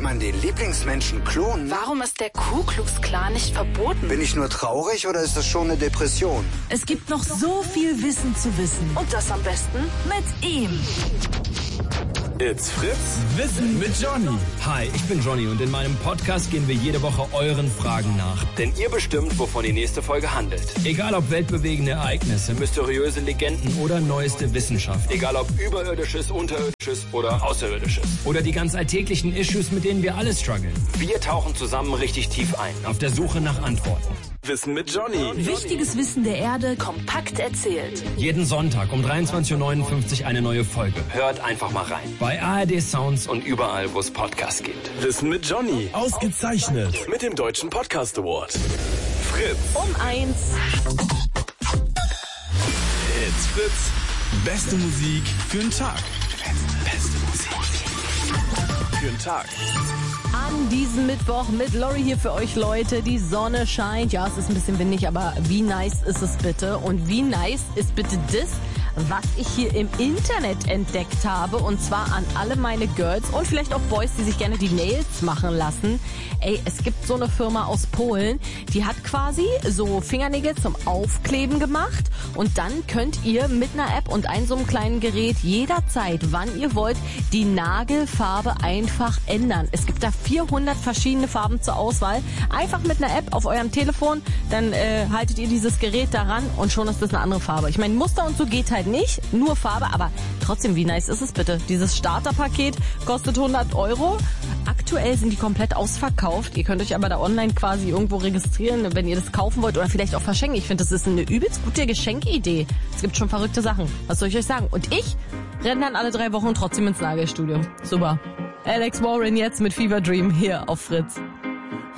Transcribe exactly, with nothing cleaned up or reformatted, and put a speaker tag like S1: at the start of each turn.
S1: man den Lieblingsmenschen klonen?
S2: Warum ist der Ku Klux Klan nicht verboten?
S1: Bin ich nur traurig oder ist das schon eine Depression?
S3: Es gibt noch so viel Wissen zu wissen.
S2: Und das am besten
S3: Mit ihm.
S4: It's Fritz Wissen mit Johnny.
S5: Hi, ich bin Johnny und in meinem Podcast gehen wir jede Woche euren Fragen nach.
S4: Denn ihr bestimmt, wovon die nächste Folge handelt.
S5: Egal ob weltbewegende Ereignisse, mysteriöse Legenden oder neueste Wissenschaft.
S4: Egal ob überirdisches, unterirdisches oder außerirdisches.
S5: Oder die ganz alltäglichen Issues, mit denen wir alle strugglen.
S4: Wir tauchen zusammen richtig tief ein.
S5: Auf der Suche nach Antworten.
S4: Wissen mit Johnny.
S3: Wichtiges Wissen der Erde
S2: kompakt erzählt.
S5: Jeden Sonntag um dreiundzwanzig Uhr neunundfünfzig eine neue Folge.
S4: Hört einfach mal rein.
S5: Bei A R D Sounds
S4: Und überall, wo es Podcasts gibt. Wissen mit Johnny. Ausgezeichnet. Mit dem Deutschen Podcast Award. Fritz.
S3: um eins.
S4: It's Fritz. Beste Musik für den Tag. Beste Musik für den Tag.
S3: An diesem Mittwoch mit Lori hier für euch, Leute. Die Sonne scheint. Ja, es ist ein bisschen windig, aber wie nice ist es bitte? Und wie nice ist bitte das, was ich hier im Internet entdeckt habe? Und zwar an alle meine Girls und vielleicht auch Boys, die sich gerne die Nails machen lassen. Ey, es gibt so eine Firma aus Polen, die hat quasi so Fingernägel zum Aufkleben gemacht. Und dann könnt ihr mit einer App und einem so einem kleinen Gerät jederzeit, wann ihr wollt, die Nagelfarbe einfach ändern. Es gibt da vierhundert verschiedene Farben zur Auswahl. Einfach mit einer App auf eurem Telefon, dann äh, haltet ihr dieses Gerät daran und schon ist das eine andere Farbe. Ich meine, Muster und so geht halt nicht, nur Farbe, aber trotzdem, wie nice ist es bitte? Dieses Starterpaket kostet hundert Euro. Aktuell sind die komplett ausverkauft. Ihr könnt euch aber da online quasi irgendwo registrieren, wenn ihr das kaufen wollt oder vielleicht auch verschenken. Ich finde, das ist eine übelst gute Geschenkidee. Es gibt schon verrückte Sachen. Was soll ich euch sagen? Und ich renne dann alle drei Wochen trotzdem ins Nagelstudio. Super. Alex Warren jetzt mit Fever Dream hier auf Fritz.